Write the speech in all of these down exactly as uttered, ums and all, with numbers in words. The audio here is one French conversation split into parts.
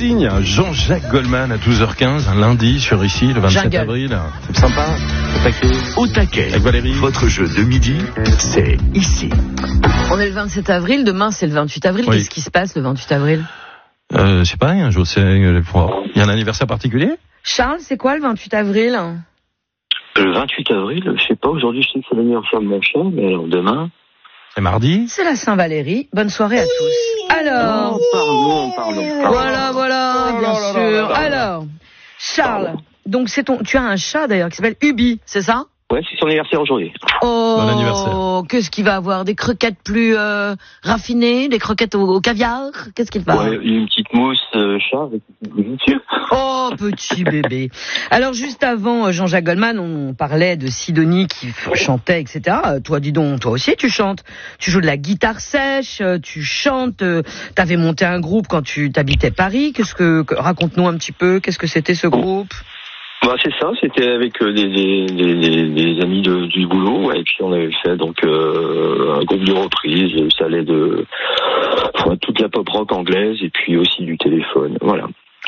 signe. Jean-Jacques Goldman à douze heures quinze, un lundi sur ici, le vingt-sept Jungle. avril. C'est sympa. Au taquet. Au taquet. Avec Valérie. Votre jeu de midi, c'est ici. On est le vingt-sept avril, demain c'est le vingt-huit avril. Oui. Qu'est-ce qui se passe le vingt-huit avril? Euh, c'est pareil, je sais. Il y a un anniversaire particulier? Charles, c'est quoi le vingt-huit avril? Le vingt-huit avril, je sais pas, aujourd'hui je sais que c'est l'anniversaire de mon chien, mais alors demain... C'est mardi. C'est la Saint-Valérie. Bonne soirée à tous. Alors, Oh, pardon, pardon, pardon. voilà, voilà, bien sûr. Alors, Charles, donc c'est ton, tu as un chat d'ailleurs qui s'appelle Ubi, c'est ça? Ouais, c'est son anniversaire aujourd'hui. Oh, Bon anniversaire. qu'est-ce qu'il va avoir? Des croquettes plus euh, raffinées, des croquettes au, au caviar? Qu'est-ce qu'il va? Ouais, une petite mousse euh, chat avec une petite nourriture. Oh, petit bébé. Alors, juste avant euh, Jean-Jacques Goldman, on parlait de Sidonie qui f- chantait, et cetera. Euh, Toi, dis donc, toi aussi, tu chantes. Tu joues de la guitare sèche, euh, tu chantes. Euh, T'avais monté un groupe quand tu t'habitais Paris. Qu'est-ce que, que- raconte-nous un petit peu. Qu'est-ce que c'était ce groupe? Bah c'est ça, c'était avec euh, des, des, des, des, des amis de, du boulot, ouais, et puis on avait fait donc euh, un groupe de reprises, et ça allait de enfin, toute la pop rock anglaise et puis aussi du téléphone, voilà.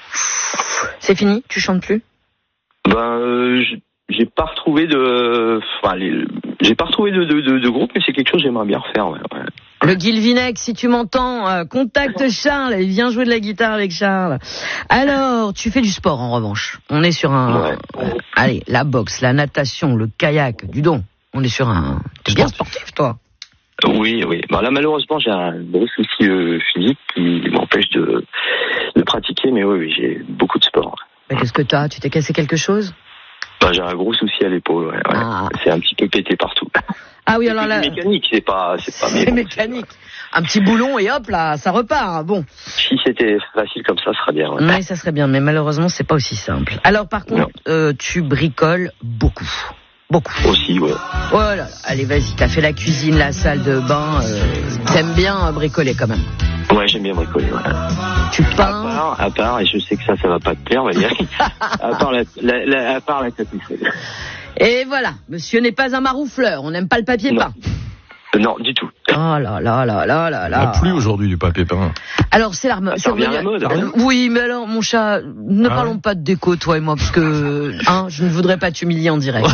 C'est fini? Tu chantes plus? Ben euh, j'- j'ai pas retrouvé de, enfin les- j'ai pas retrouvé de, de, de, de groupe, mais c'est quelque chose que j'aimerais bien refaire, ouais. ouais. Le Guilvinec, si tu m'entends, euh, contacte Charles et viens jouer de la guitare avec Charles. Alors, tu fais du sport en revanche. On est sur un... Ouais. euh, allez, la boxe, la natation, le kayak, du don. On est sur un... T'es bien sportif, toi. Oui, oui. Bon, là, malheureusement, j'ai un gros souci euh, physique qui m'empêche de, de pratiquer, mais oui, oui, j'ai beaucoup de sport. Mais qu'est-ce que t'as? Tu t'es cassé quelque chose? Ben, j'ai un gros souci à l'épaule, ouais, ouais. Ah. C'est un petit peu pété partout. Ah oui, alors C'est là... mécanique, c'est pas, c'est pas. mais C'est bon, mécanique. Un petit boulon et hop là, ça repart. Bon, Si c'était facile comme ça, ce serait bien. Ouais. mais ça serait bien, mais malheureusement, c'est pas aussi simple. Alors par contre, euh, tu bricoles beaucoup. Beaucoup. Aussi, ouais. Oh là là, allez, vas-y, t'as fait la cuisine, la salle de bain, euh, t'aimes bien euh, bricoler quand même. Ouais, j'aime bien bricoler. Ouais. Tu À peins. part, à part, et je sais que ça, ça va pas te plaire, Valérie. à part la, la, la, à part la tapisserie. Et voilà, monsieur n'est pas un maroufleur, on n'aime pas le papier Non. peint. Euh, Non, du tout. Oh là là là là là Il n'y là. a plus aujourd'hui du papier peint. Alors c'est l'arme. Ça revient à la mode, hein. Oui, mais alors mon chat, ne Ah parlons ouais. pas de déco, toi et moi, parce que hein, je ne voudrais pas t'humilier en direct.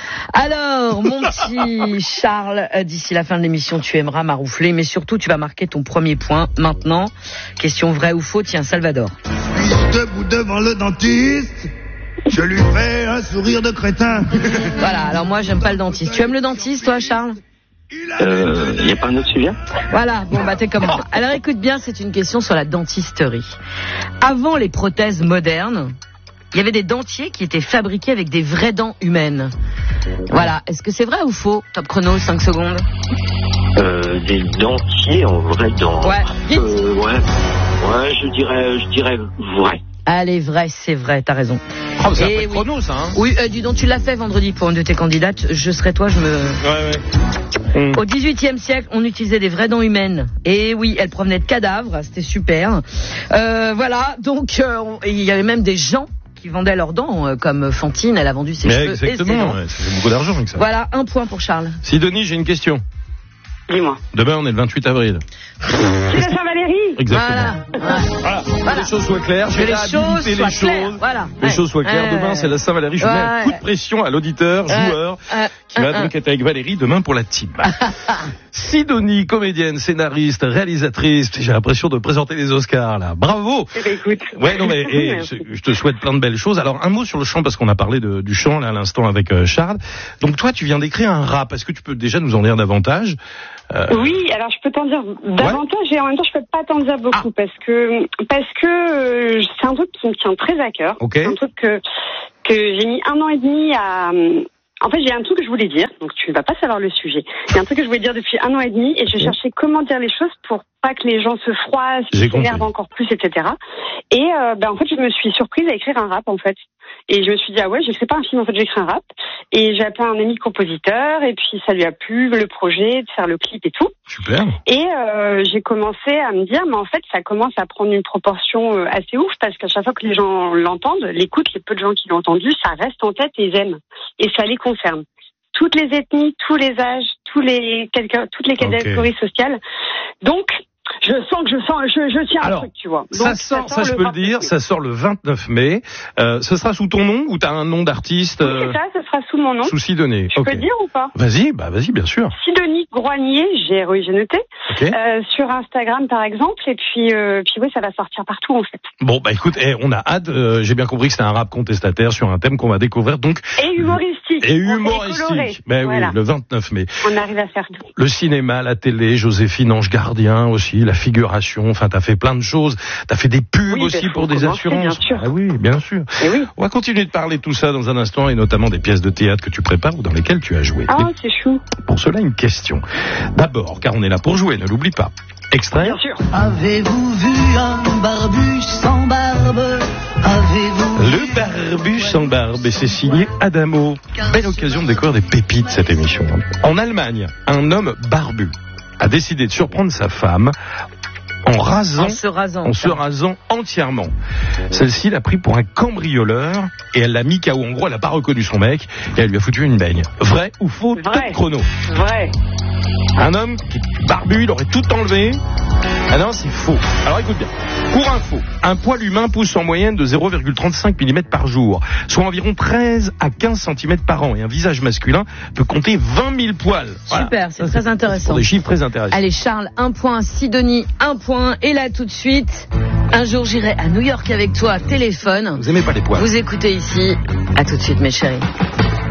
Alors, mon petit Charles, euh, d'ici la fin de l'émission, tu aimeras maroufler, mais surtout tu vas marquer ton premier point maintenant. Question vrai ou faux, tiens, Salvador. Debout devant le dentiste, je lui fais un sourire de crétin. Voilà, alors moi j'aime pas le dentiste. Tu aimes le dentiste, toi, Charles? Euh, y a pas un autre sujet? Voilà, bon bah t'es comme moi. Alors écoute bien, c'est une question sur la dentisterie. Avant les prothèses modernes, il y avait des dentiers qui étaient fabriqués avec des vraies dents humaines. Voilà, est-ce que c'est vrai ou faux? Top chrono, cinq secondes. Euh, des dentiers en vrai dents. Ouais, vite. Euh, ouais. Ouais, je dirais, je dirais vrai. Allez, vrai, c'est vrai, t'as raison. Ah, c'est Eh après oui. chrono, ça, hein? Oui, euh, dis donc, tu l'as fait vendredi pour une de tes candidates. Je serai toi, je me... Ouais, ouais. Au dix-huitième siècle, on utilisait des vraies dents humaines. Et oui, elles provenaient de cadavres, c'était super. Euh, voilà, donc euh, on- il y avait même des gens qui vendaient leurs dents, euh, comme Fantine, elle a vendu ses Mais cheveux et ses exactement, dents. ouais, ça fait beaucoup d'argent avec ça. Voilà, un point pour Charles. Sidonie, j'ai une question. Dis-moi. Demain, on est le vingt-huit avril. C'est la Saint-Valérie. Exactement. Voilà. Voilà, Voilà. que les choses soient claires. Que Je vais les réhabiliter choses les soient choses. claires, voilà. Les Ouais. choses soient claires. Ouais. Demain, c'est la Saint-Valérie. Je mets un Ouais. coup de pression à l'auditeur, Ouais. joueur, Ouais. qui va Ouais. donc être avec Valérie demain pour la team. Sidonie, comédienne, scénariste, réalisatrice. J'ai l'impression de présenter les Oscars, là. Bravo! Eh ben, écoute. Ouais, non, mais et, je, je te souhaite plein de belles choses. Alors, un mot sur le chant, parce qu'on a parlé de, du chant, là, à l'instant, avec euh, Charles. Donc, toi, tu viens d'écrire un rap. Est-ce que tu peux déjà nous en dire davantage? Euh, Oui, alors je peux t'en dire davantage et en même temps je peux pas t'en dire beaucoup parce que parce que euh, c'est un truc qui me tient très à cœur. Ok. C'est un truc que que j'ai mis un an et demi à. En fait, j'ai un truc que je voulais dire, donc tu ne vas pas savoir le sujet. Il y a un truc que je voulais dire depuis un an et demi et je cherchais comment dire les choses pour pas que les gens se froissent, J'ai s'énervent compris. encore plus, et cetera. Et euh, ben en fait, je me suis surprise à écrire un rap en fait. Et je me suis dit ah ouais, j'écris pas un film en fait, j'écris un rap. Et j'ai appelé un ami compositeur et puis ça lui a plu le projet de faire le clip et tout. Super. Et euh, j'ai commencé à me dire mais en fait ça commence à prendre une proportion euh, assez ouf parce qu'à chaque fois que les gens l'entendent, l'écoutent, les peu de gens qui l'ont entendu, ça reste en tête et ils aiment. Et ça les concerne. Toutes les ethnies, tous les âges, tous les quelques, toutes les catégories sociales. Donc Je sens que je sens, je, je tiens Alors, un truc, tu vois. Donc, ça sort, ça, ça je peux le dire, ça sort le vingt-neuf mai. Euh, ce sera sous ton nom ou t'as un nom d'artiste? Oui, c'est ça, ce sera sous mon nom. Sous Sidonie. Je okay. peux dire ou pas? Vas-y, bah vas-y, bien sûr. Sidonie Groignier, j'ai oui, j'ai noté. Okay. Euh, sur Instagram par exemple, et puis euh, puis oui, ça va sortir partout en fait. Bon bah écoute, eh, on a hâte. Euh, j'ai bien compris que c'était un rap contestataire sur un thème qu'on va découvrir donc. Et humoristique. Et humoristique. Ben voilà. Oui, le vingt-neuf mai. On arrive à faire tout. Le cinéma, la télé, Joséphine Ange Gardien aussi, la figuration. Enfin, t'as fait plein de choses. T'as fait des pubs oui, aussi pour des assurances. Bien sûr. Ah oui, bien sûr. Et oui. On va continuer de parler de tout ça dans un instant et notamment des pièces de théâtre que tu prépares ou dans lesquelles tu as joué. Ah, mais c'est chou. Pour cela, une question. D'abord, car on est là pour jouer, ne l'oublie pas. Extrait. Bien sûr. Avez-vous vu un barbu sans barbe? Avez-vous Le barbu sans barbe, et c'est signé Adamo. Belle occasion de découvrir des pépites cette émission. En Allemagne, un homme barbu a décidé de surprendre sa femme en rasant, en se rasant, en se rasant entièrement. Celle-ci l'a pris pour un cambrioleur et elle l'a mis K O. En gros, elle n'a pas reconnu son mec et elle lui a foutu une baigne. Vrai ou faux? Top chrono. Vrai. Un homme qui est barbu, il aurait tout enlevé. Ah non, c'est faux. Alors écoute bien. Pour info, un poil humain pousse en moyenne de zéro virgule trente-cinq millimètres par jour, soit environ treize à quinze centimètres par an. Et un visage masculin peut compter vingt mille poils. Voilà. Super, c'est ça, très c'est intéressant. Pour des chiffres très intéressants. Allez Charles, un point, Sidonie, un point. Et là tout de suite, un jour j'irai à New York avec toi, téléphone. Vous aimez pas les poils? Vous écoutez ici. À tout de suite mes chéris.